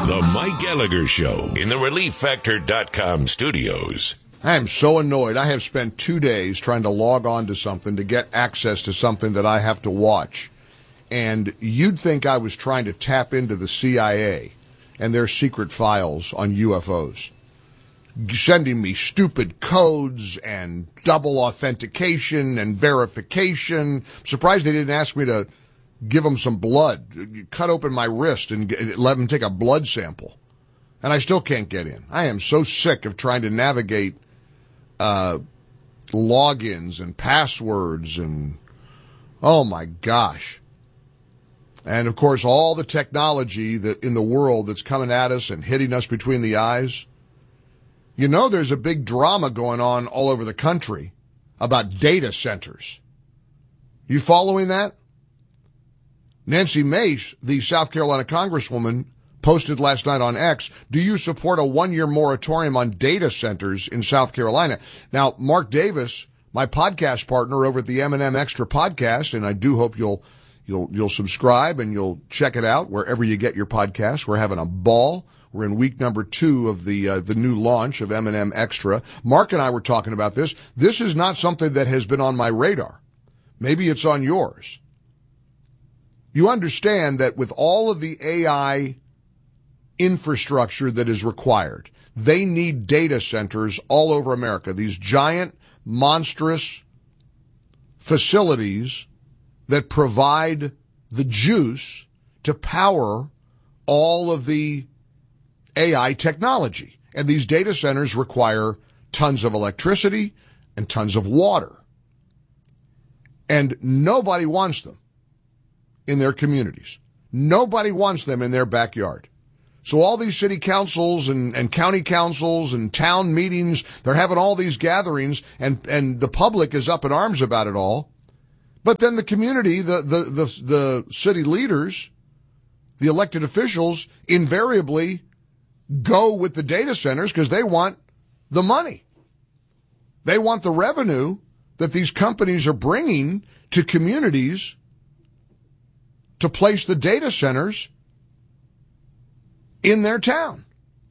The Mike Gallagher Show in the ReliefFactor.com studios. I am so annoyed. I have spent 2 days trying to log on to something to get access to something that I have to watch. And you'd think I was trying to tap into the CIA and their secret files on UFOs, sending me stupid codes and double authentication and verification. I'm surprised they didn't ask me to give them some blood, cut open my wrist and let them take a blood sample. And I still can't get in. I am so sick of trying to navigate logins and passwords and, oh my gosh. And of course, all the technology that in the world that's coming at us and hitting us between the eyes. You know, there's a big drama going on all over the country about data centers. You following that? Nancy Mace, the South Carolina Congresswoman, posted last night on X, do you support a 1-year moratorium on data centers in South Carolina? Now, Mark Davis, my podcast partner over at the M&M Extra podcast, and I do hope you'll subscribe and you'll check it out wherever you get your podcasts. We're having a ball. We're in week number 2 of the new launch of M&M Extra. Mark and I were talking about this. This is not something that has been on my radar. Maybe it's on yours. You understand that with all of the AI infrastructure that is required, they need data centers all over America. These giant, monstrous facilities that provide the juice to power all of the AI technology. And these data centers require tons of electricity and tons of water. And nobody wants them in their communities. Nobody wants them in their backyard. So all these city councils and county councils and town meetings, they're having all these gatherings and the public is up in arms about it all. But then the community, the city leaders, the elected officials invariably go with the data centers because they want the money. They want the revenue that these companies are bringing to communities to place the data centers in their town.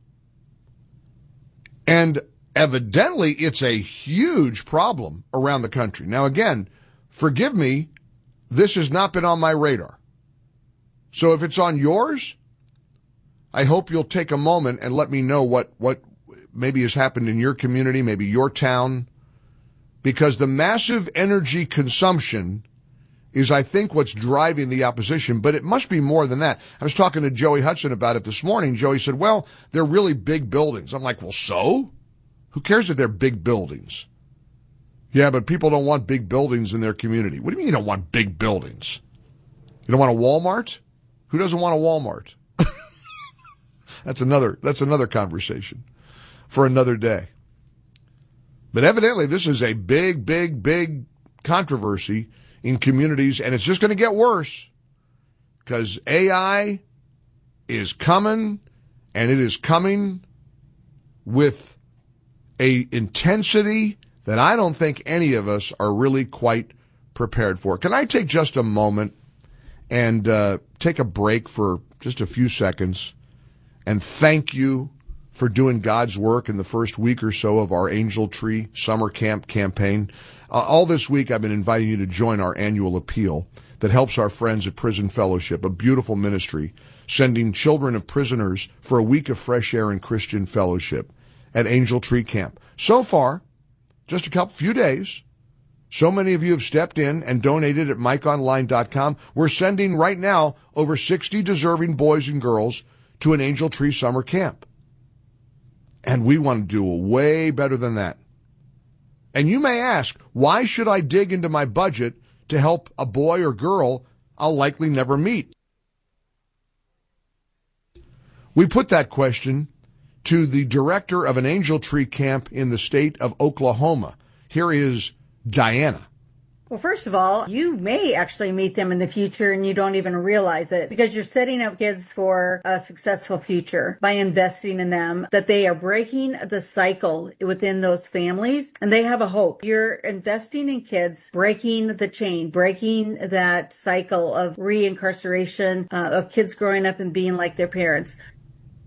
And evidently, it's a huge problem around the country. Now, again, forgive me, this has not been on my radar. So if it's on yours, I hope you'll take a moment and let me know what maybe has happened in your community, maybe your town, because the massive energy consumption is, I think, what's driving the opposition, but it must be more than that. I was talking to Joey Hudson about it this morning. Joey said, well, they're really big buildings. I'm like, well, so? Who cares if they're big buildings? Yeah, but people don't want big buildings in their community. What do you mean you don't want big buildings? You don't want a Walmart? Who doesn't want a Walmart? That's another conversation for another day. But evidently, this is a big, big, big controversy in communities, and it's just going to get worse because AI is coming, and it is coming with a intensity that I don't think any of us are really quite prepared for. Can I take just a moment and take a break for just a few seconds and thank you for doing God's work in the first week or so of our Angel Tree Summer Camp campaign. All this week, I've been inviting you to join our annual appeal that helps our friends at Prison Fellowship, a beautiful ministry, sending children of prisoners for a week of fresh air and Christian fellowship at Angel Tree Camp. So far, just a few days, so many of you have stepped in and donated at MikeOnline.com. We're sending right now over 60 deserving boys and girls to an Angel Tree Summer Camp. And we want to do way better than that. And you may ask, why should I dig into my budget to help a boy or girl I'll likely never meet? We put that question to the director of an Angel Tree camp in the state of Oklahoma. Here is Diana. Well, first of all, you may actually meet them in the future and you don't even realize it because you're setting up kids for a successful future by investing in them, that they are breaking the cycle within those families and they have a hope. You're investing in kids, breaking the chain, breaking that cycle of reincarceration, of kids growing up and being like their parents.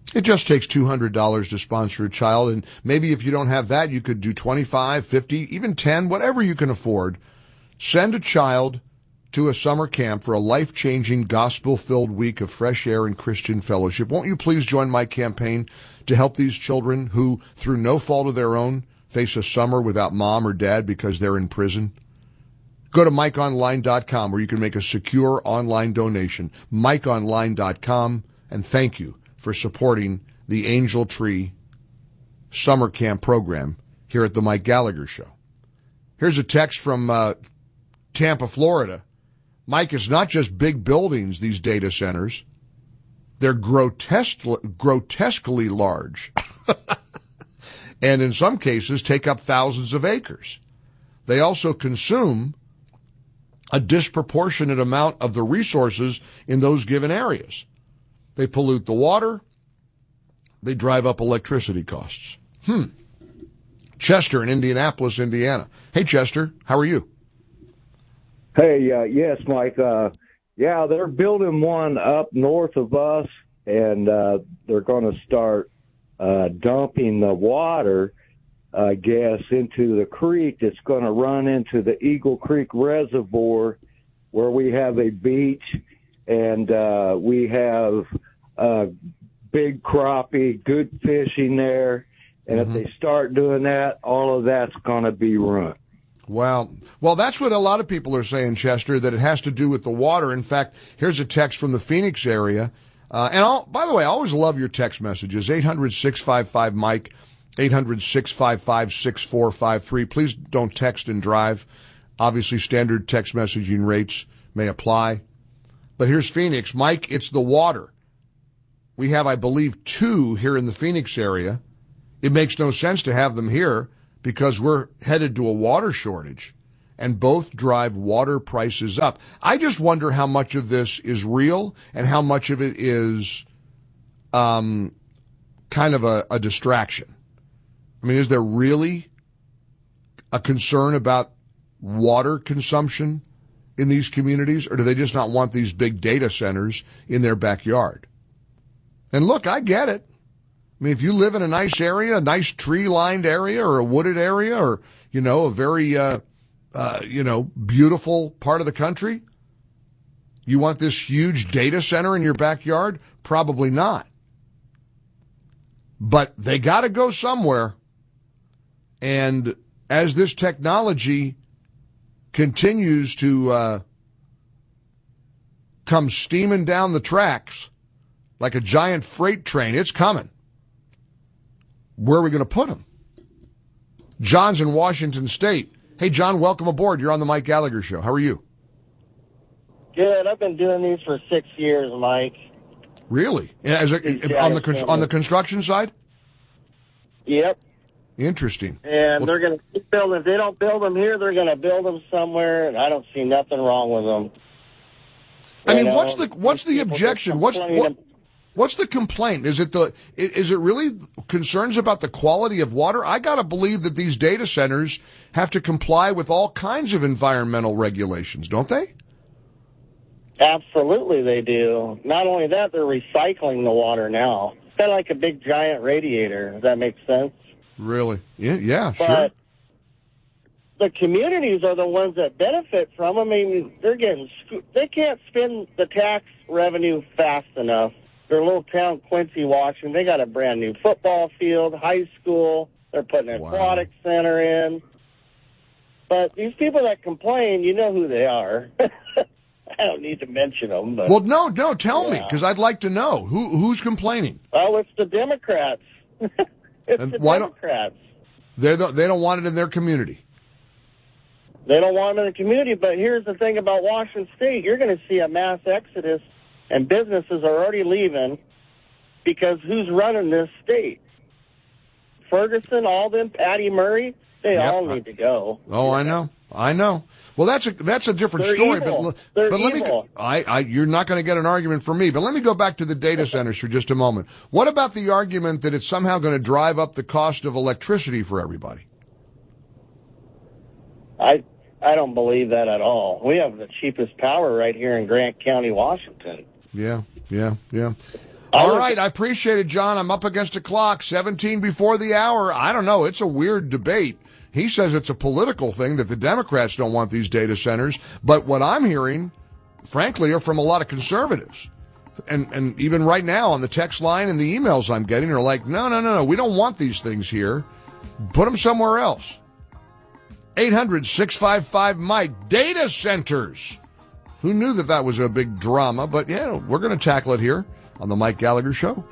It just takes $200 to sponsor a child, and maybe if you don't have that, you could do 25, 50, even 10, whatever you can afford. Send a child to a summer camp for a life-changing, gospel-filled week of fresh air and Christian fellowship. Won't you please join my campaign to help these children who, through no fault of their own, face a summer without mom or dad because they're in prison? Go to MikeOnline.com where you can make a secure online donation. MikeOnline.com, and thank you for supporting the Angel Tree Summer Camp program here at the Mike Gallagher Show. Here's a text from Tampa, Florida. Mike, it's not just big buildings, these data centers. They're grotesquely large. And in some cases take up thousands of acres. They also consume a disproportionate amount of the resources in those given areas. They pollute the water. They drive up electricity costs. Chester in Indianapolis, Indiana. Hey, Chester, how are you? Hey, yes, Mike. Yeah, they're building one up north of us, and they're going to start dumping the water, I guess, into the creek that's going to run into the Eagle Creek Reservoir, where we have a beach, and we have big crappie, good fishing there. And if they start doing that, all of that's going to be ruined. Wow. Well, that's what a lot of people are saying, Chester, that it has to do with the water. In fact, here's a text from the Phoenix area. By the way, I always love your text messages. 800-655-MIKE, 800-655-6453. Please don't text and drive. Obviously, standard text messaging rates may apply. But here's Phoenix. Mike, it's the water. We have, I believe, 2 here in the Phoenix area. It makes no sense to have them here because we're headed to a water shortage, and both drive water prices up. I just wonder how much of this is real and how much of it is kind of a distraction. I mean, is there really a concern about water consumption in these communities, or do they just not want these big data centers in their backyard? And look, I get it. I mean, if you live in a nice area, a nice tree-lined area or a wooded area or, a very, beautiful part of the country, you want this huge data center in your backyard? Probably not. But they got to go somewhere. And as this technology continues to come steaming down the tracks like a giant freight train, it's coming. Where are we going to put them? John's in Washington State. Hey, John, welcome aboard. You're on the Mike Gallagher Show. How are you? Good. I've been doing these for 6 years, Mike. Really? On the construction side? Yep. Interesting. And they're going to keep building. If they don't build them here, they're going to build them somewhere, and I don't see nothing wrong with them. What's the objection? What's the complaint? Is it really concerns about the quality of water? I got to believe that these data centers have to comply with all kinds of environmental regulations, don't they? Absolutely they do. Not only that, they're recycling the water now. It's kind of like a big giant radiator. Does that make sense? Really? Yeah, but sure. The communities are the ones that benefit from them. I mean, they can't spend the tax revenue fast enough. Their little town, Quincy, Washington, they got a brand new football field, high school. They're putting an aquatic center in. But these people that complain, you know who they are. I don't need to mention them. But, well, no, tell me, because I'd like to know. Who's complaining? Oh, it's the Democrats. Democrats. They don't want it in their community. They don't want it in the community, but here's the thing about Washington State. You're going to see a mass exodus, and businesses are already leaving because who's running this state? Ferguson, Alden, Patty Murray, they all need to go. Oh, I know. Well, that's a different story. Evil. But let me. You're not going to get an argument from me. But let me go back to the data centers for just a moment. What about the argument that it's somehow going to drive up the cost of electricity for everybody? I don't believe that at all. We have the cheapest power right here in Grant County, Washington. Yeah. All right, I appreciate it, John. I'm up against the clock, 17 before the hour. I don't know. It's a weird debate. He says it's a political thing that the Democrats don't want these data centers. But what I'm hearing, frankly, are from a lot of conservatives. And even right now on the text line and the emails I'm getting are like, no, we don't want these things here. Put them somewhere else. 800-655-MIKE. Data centers. Who knew that was a big drama? But yeah, we're going to tackle it here on the Mike Gallagher Show.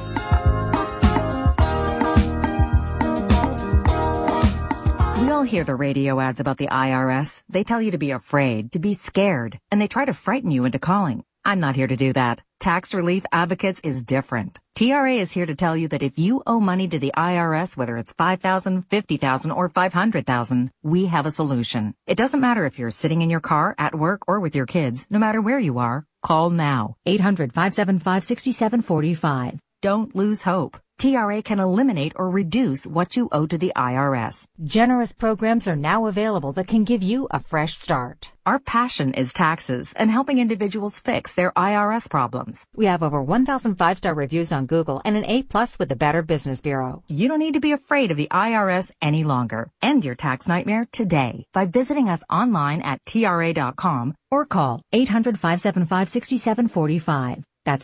We all hear the radio ads about the IRS. They tell you to be afraid, to be scared, and they try to frighten you into calling. I'm not here to do that. Tax Relief Advocates is different. TRA is here to tell you that if you owe money to the IRS, whether it's $5,000, $50,000, or $500,000, we have a solution. It doesn't matter if you're sitting in your car, at work, or with your kids. No matter where you are, call now. 800-575-6745. Don't lose hope. TRA can eliminate or reduce what you owe to the IRS. Generous programs are now available that can give you a fresh start. Our passion is taxes and helping individuals fix their IRS problems. We have over 1,000 5-star reviews on Google and an A+ with the Better Business Bureau. You don't need to be afraid of the IRS any longer. End your tax nightmare today by visiting us online at TRA.com or call 800-575-6745. That's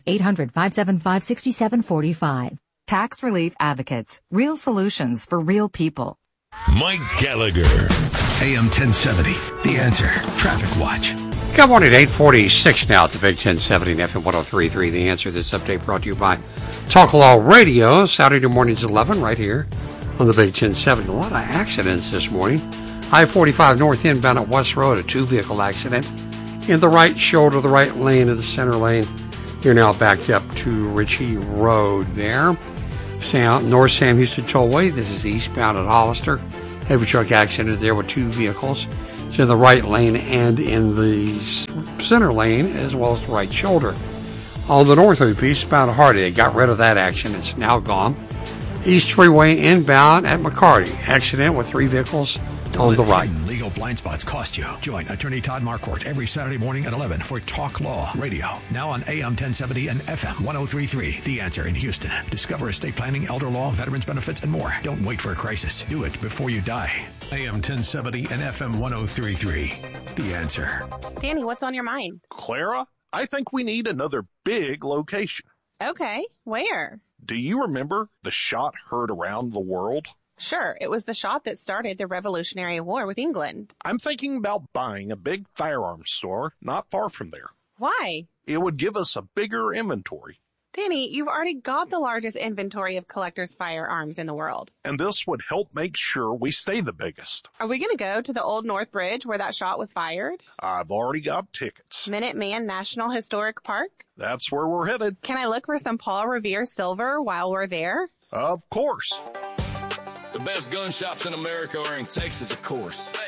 800-575-6745. Tax Relief Advocates. Real solutions for real people. Mike Gallagher. AM 1070. The Answer. Traffic Watch. Good morning, 8:46 now at the Big 1070 and FM 103.3. The Answer. This update brought to you by Talk Law Radio. Saturday mornings 11 right here on the Big 1070. A lot of accidents this morning. I-45 north inbound at West Road. A two-vehicle accident in the right shoulder, the right lane, and the center lane. You're now backed up to Ritchie Road there. North Sam Houston Tollway. This is eastbound at Hollister. Heavy truck accident there with two vehicles. It's in the right lane and in the center lane as well as the right shoulder. On the North Loop eastbound at Hardy, they got rid of that accident. It's now gone. East Freeway inbound at McCarty. Accident with three vehicles on the right. Legal blind spots cost you. Join attorney Todd Marquardt every Saturday morning at 11 for Talk Law Radio. Now on AM 1070 and FM 103.3. The Answer in Houston. Discover estate planning, elder law, veterans benefits, and more. Don't wait for a crisis. Do it before you die. AM 1070 and FM 103.3. The Answer. Danny, what's on your mind? Clara, I think we need another big location. Okay, where? Do you remember the shot heard around the world? Sure, it was the shot that started the Revolutionary War with England. I'm thinking about buying a big firearms store not far from there. Why? It would give us a bigger inventory. Danny, you've already got the largest inventory of collectors' firearms in the world. And this would help make sure we stay the biggest. Are we going to go to the Old North Bridge where that shot was fired? I've already got tickets. Minuteman National Historic Park? That's where we're headed. Can I look for some Paul Revere silver while we're there? Of course. The best gun shops in America are in Texas, of course.